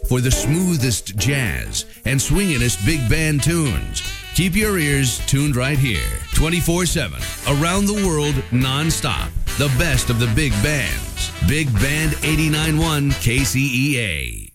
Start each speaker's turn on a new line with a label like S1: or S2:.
S1: for the smoothest jazz and swinginest big band tunes. Keep your ears tuned right here, 24/7, around the world, nonstop. The best of the big bands. Big Band 89.1 KCEA.